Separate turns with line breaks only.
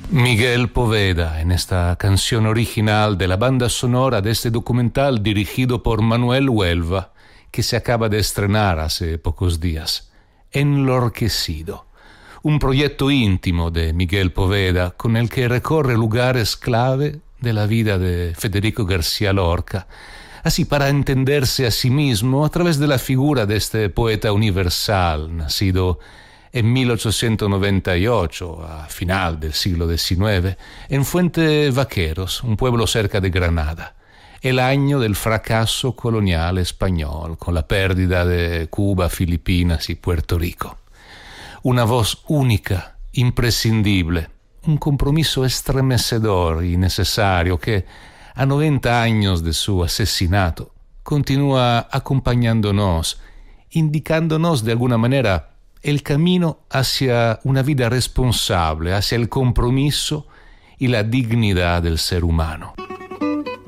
Miguel Poveda en esta canción original de la banda sonora de este documental dirigido por Manuel Huelva, que se acaba de estrenar hace pocos días. Enlorquecido, un proyecto íntimo de Miguel Poveda con el que recorre lugares clave de la vida de Federico García Lorca, así para entenderse a sí mismo a través de la figura de este poeta universal, nacido en 1898, a final del siglo XIX, en Fuente Vaqueros, un pueblo cerca de Granada, el año del fracaso colonial español, con la pérdida de Cuba, Filipinas y Puerto Rico. Una voz única, imprescindible, un compromiso estremecedor y necesario que, a 90 años de su asesinato, continúa acompañándonos, indicándonos de alguna manera el camino hacia una vida responsable, hacia el compromiso y la dignidad del ser humano.